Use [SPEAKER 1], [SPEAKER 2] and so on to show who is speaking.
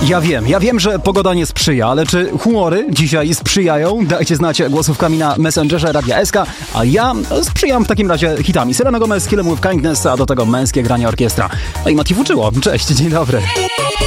[SPEAKER 1] Ja wiem, że pogoda nie sprzyja, ale czy humory dzisiaj sprzyjają? Dajcie znać głosówkami na Messengerze Radia SK, a ja sprzyjam w takim razie hitami. Selena Gomez, Kill 'Em With Kindness, a do tego męskie granie orkiestra. No i Mati Fuczyło. Cześć, dzień dobry.